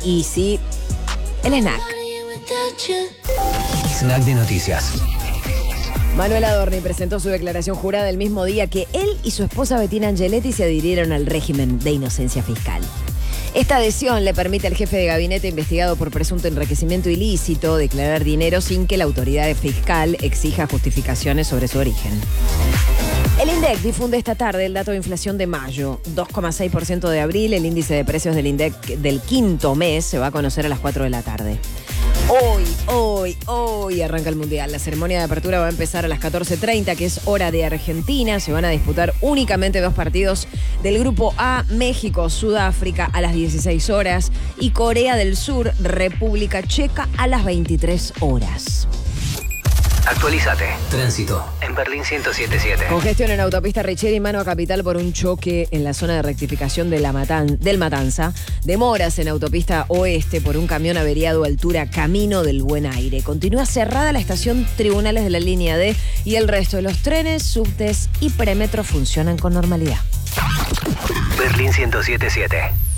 Easy. El snack. Snack de noticias. Manuel Adorni presentó su declaración jurada el mismo día que él y su esposa Bettina Angeletti se adhirieron al régimen de inocencia fiscal. Esta adhesión le permite al jefe de gabinete investigado por presunto enriquecimiento ilícito declarar dinero sin que la autoridad fiscal exija justificaciones sobre su origen. El INDEC difunde esta tarde el dato de inflación de mayo, 2,6% de abril. El índice de precios del INDEC del quinto mes se va a conocer a las 4 de la tarde. Hoy arranca el Mundial. La ceremonia de apertura va a empezar a las 14:30, que es hora de Argentina. Se van a disputar únicamente 2 partidos del Grupo A, México, Sudáfrica a las 16 horas y Corea del Sur, República Checa a las 23 horas. Actualízate. Tránsito en Berlín 107.7. Congestión en autopista Richeri, mano a Capital por un choque en la zona de rectificación de del Matanza. Demoras en autopista Oeste por un camión averiado a altura Camino del Buen Aire. Continúa cerrada la estación Tribunales de la línea D y el resto de los trenes, subtes y premetro funcionan con normalidad. Berlín 107.7.